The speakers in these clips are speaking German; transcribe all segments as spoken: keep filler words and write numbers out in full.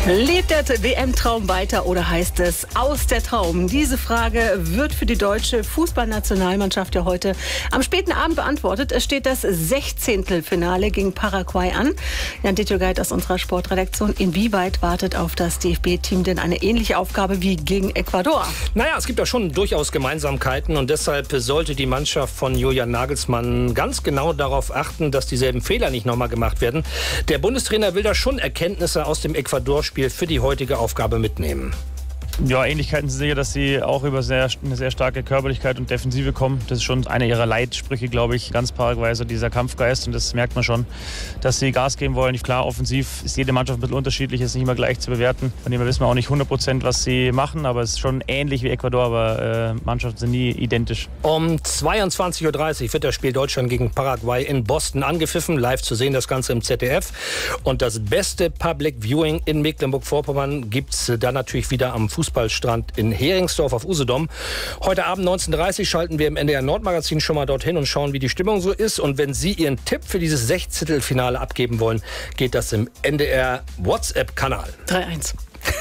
Lebt der W M-Traum weiter oder heißt es aus der Traum? Diese Frage wird für die deutsche Fußballnationalmannschaft ja heute am späten Abend beantwortet. Es steht das Sechzehntelfinale gegen Paraguay an. Jan Ditjogait aus unserer Sportredaktion. Inwieweit wartet auf das D F B-Team denn eine ähnliche Aufgabe wie gegen Ecuador? Naja, es gibt ja schon durchaus Gemeinsamkeiten und deshalb sollte die Mannschaft von Julian Nagelsmann ganz genau darauf achten, dass dieselben Fehler nicht nochmal gemacht werden. Der Bundestrainer will da schon Erkenntnisse aus dem Ecuador-Spiel für die heutige Aufgabe mitnehmen. Ja, Ähnlichkeiten sind sicher, dass sie auch über sehr, eine sehr starke Körperlichkeit und Defensive kommen. Das ist schon einer ihrer Leitsprüche, glaube ich, ganz Paraguay, also dieser Kampfgeist. Und das merkt man schon, dass sie Gas geben wollen. Klar, offensiv ist jede Mannschaft ein bisschen unterschiedlich, ist nicht immer gleich zu bewerten. Von dem her wissen wir auch nicht hundert Prozent, was sie machen, aber es ist schon ähnlich wie Ecuador, aber äh, Mannschaften sind nie identisch. Um zweiundzwanzig Uhr dreißig wird das Spiel Deutschland gegen Paraguay in Boston angepfiffen. Live zu sehen, das Ganze im Z D F. Und das beste Public Viewing in Mecklenburg-Vorpommern gibt es dann natürlich wieder am Fußball. Fußballstrand in Heringsdorf auf Usedom. Heute Abend neunzehn Uhr dreißig schalten wir im N D R Nordmagazin schon mal dorthin und schauen, wie die Stimmung so ist. Und wenn Sie Ihren Tipp für dieses Sechzehntelfinale abgeben wollen, geht das im N D R WhatsApp-Kanal. drei eins.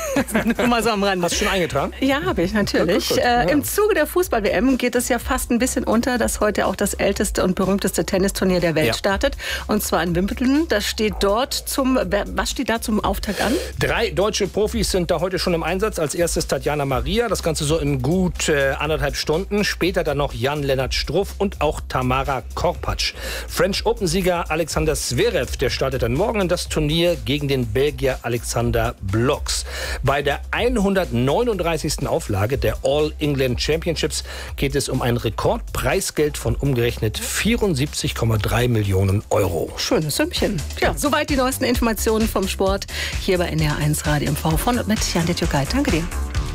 Nur mal so am Rande. Hast du schon eingetragen? Ja, habe ich natürlich. Gut, gut, gut. Äh, ja. Im Zuge der Fußball-W M geht es ja fast ein bisschen unter, dass heute auch das älteste und berühmteste Tennisturnier der Welt ja. startet. Und zwar in Wimbledon. Das steht dort zum, was steht da zum Auftakt an? Drei deutsche Profis sind da heute schon im Einsatz. Als erstes Tatjana Maria. Das Ganze so in gut äh, anderthalb Stunden. Später dann noch Jan-Lennart Struff und auch Tamara Korpatsch. French Open-Sieger Alexander Zverev, der startet dann morgen in das Turnier gegen den Belgier Alexander Blocks. Bei der hundertneununddreißigsten Auflage der All England Championships geht es um ein Rekordpreisgeld von umgerechnet vierundsiebzig Komma drei Millionen Euro. Schönes Sümmchen. Ja, soweit die neuesten Informationen vom Sport hier bei N D R eins Radio M V von und mit Jan Ditjogait. Danke dir.